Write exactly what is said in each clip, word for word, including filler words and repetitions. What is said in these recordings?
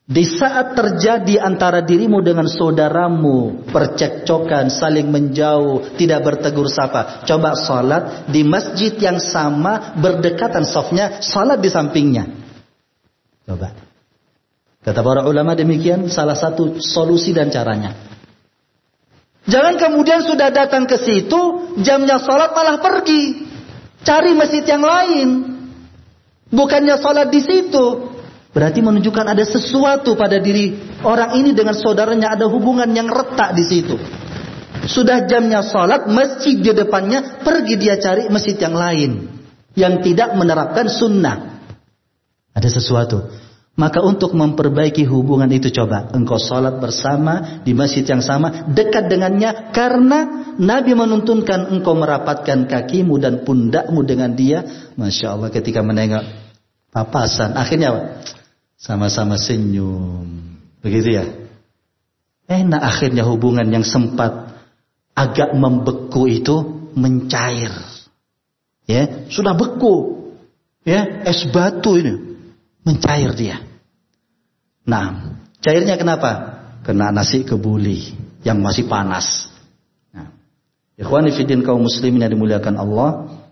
Di saat terjadi antara dirimu dengan saudaramu percekcokan, saling menjauh, tidak bertegur sapa, coba salat di masjid yang sama, berdekatan safnya, salat di sampingnya. Coba. Kata para ulama demikian salah satu solusi dan caranya. Jangan kemudian sudah datang ke situ, jamnya salat malah pergi, cari masjid yang lain. Bukannya salat di situ. Berarti menunjukkan ada sesuatu pada diri orang ini dengan saudaranya, ada hubungan yang retak di situ. Sudah jamnya salat, masjid di depannya, pergi dia cari masjid yang lain yang tidak menerapkan sunnah. Ada sesuatu. Maka untuk memperbaiki hubungan itu, coba engkau salat bersama di masjid yang sama, dekat dengannya, karena Nabi menuntunkan engkau merapatkan kakimu dan pundakmu dengan dia. Masya Allah, ketika menengok papasan, akhirnya apa? Sama-sama senyum. Begitu ya. Enak akhirnya hubungan yang sempat agak membeku itu mencair. Ya, sudah beku. Ya, es batu ini mencair dia. Nah, cairnya kenapa? Kena nasi kebuli yang masih panas. Nah, ikhwani fiddin kaum muslimin yang dimuliakan Allah.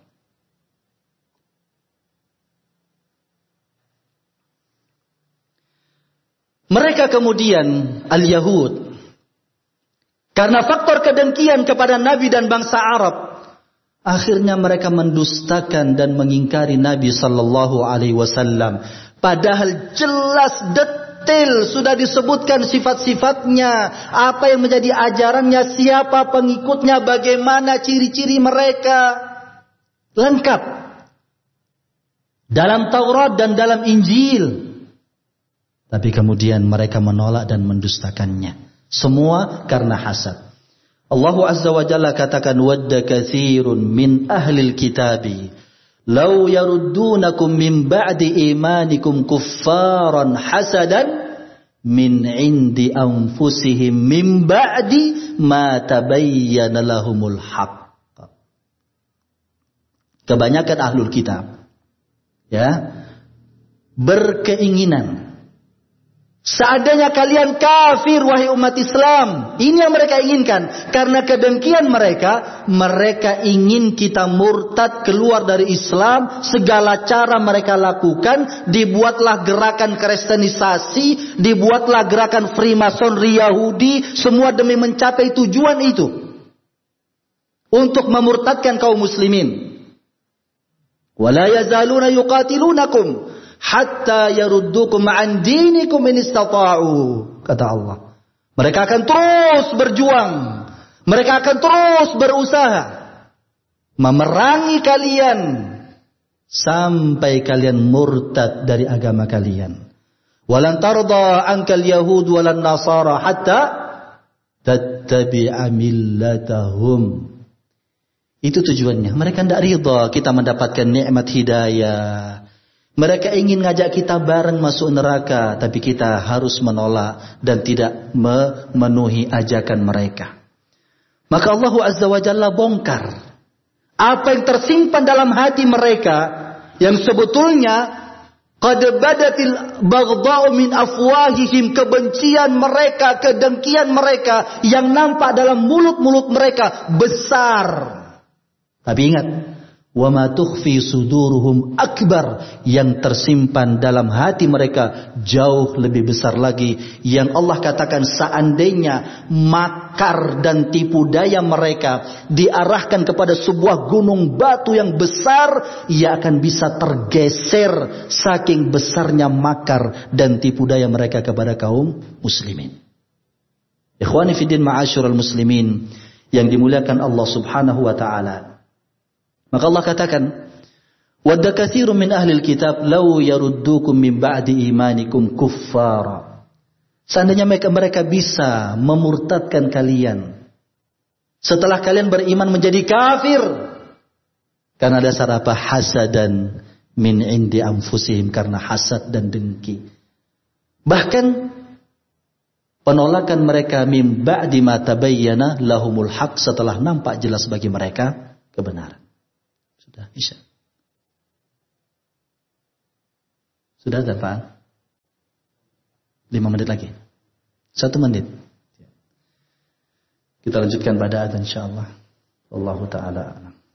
Mereka kemudian al-Yahud, karena faktor kedengkian kepada Nabi dan bangsa Arab, akhirnya mereka mendustakan dan mengingkari Nabi sallallahu alaihi wasallam. Padahal jelas detail sudah disebutkan sifat-sifatnya, apa yang menjadi ajarannya, siapa pengikutnya, bagaimana ciri-ciri mereka, lengkap dalam Taurat dan dalam Injil. Tapi kemudian mereka menolak dan mendustakannya. Semua karena hasad. Allah Azza wa Jalla katakan, wadda katsirun min ahlil kitabi law yaruddunakum min ba'di imanikum kuffaran hasadan min indi anfusihim min ba'di ma tabayyana lahumul haqq. Kebanyakan ahlul kitab ya berkeinginan, seandainya kalian kafir wahai umat Islam. Ini yang mereka inginkan. Karena kedengkian mereka, mereka ingin kita murtad, keluar dari Islam. Segala cara mereka lakukan. Dibuatlah gerakan kristenisasi, dibuatlah gerakan Freemasonry Yahudi, semua demi mencapai tujuan itu, untuk memurtadkan kaum muslimin. Wala yazaluna yuqatilunakum hatta yaruddukum an dinikum in istata'u, kata Allah. Mereka akan terus berjuang, mereka akan terus berusaha memerangi kalian sampai kalian murtad dari agama kalian. Walan tarda ankal yahud walan nasara hatta tattabi'a millatahum. Itu tujuannya. Mereka tidak ridha kita mendapatkan nikmat hidayah. Mereka ingin ngajak kita bareng masuk neraka, tapi kita harus menolak dan tidak memenuhi ajakan mereka. Maka Allah Azza wa Jalla bongkar apa yang tersimpan dalam hati mereka, yang sebetulnya qad badatil baghdha'u min afwahihim, kebencian mereka, kedengkian mereka yang nampak dalam mulut-mulut mereka besar. Tapi ingat, wa ma tukhfi suduruhum akbar, yang tersimpan dalam hati mereka jauh lebih besar lagi. Yang Allah katakan, seandainya makar dan tipu daya mereka diarahkan kepada sebuah gunung batu yang besar, ia akan bisa tergeser saking besarnya makar dan tipu daya mereka kepada kaum muslimin. Ikhwani fiddin ma'asyiral muslimin yang dimuliakan Allah Subhanahu wa taala. Maka Allah katakan, wadda katsirun min ahlil kitab law yaruddukum min ba'di imanikum kuffara. Seandainya mereka, mereka bisa memurtadkan kalian setelah kalian beriman menjadi kafir. Karena dasar apa? Hasadan min indi anfusihim, karena hasad dan dengki. Bahkan penolakan mereka min ba'di ma tabayyana lahumul haq, setelah nampak jelas bagi mereka kebenaran. Sudah bisa. Sudah dapat? Lima menit lagi. Satu menit. Kita lanjutkan pada adzan insyaallah. Wallahu taala a'lam.